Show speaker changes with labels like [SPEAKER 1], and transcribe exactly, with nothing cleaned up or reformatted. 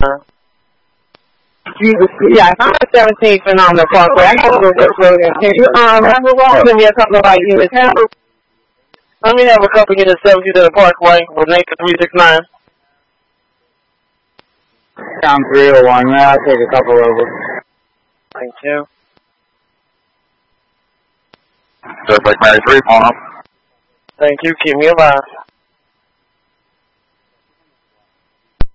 [SPEAKER 1] You, yeah, I'm at seventeenth and on the Parkway. I gotta go to the road. Can you, um, send me a couple of like units? Let me have a couple units seventy to the Parkway with Nathan three six nine.
[SPEAKER 2] Sound three oh one, man. I'll take a couple over.
[SPEAKER 1] Thank you.
[SPEAKER 3] Suspect ninety-three, phone up.
[SPEAKER 1] Thank you. Keep me alive.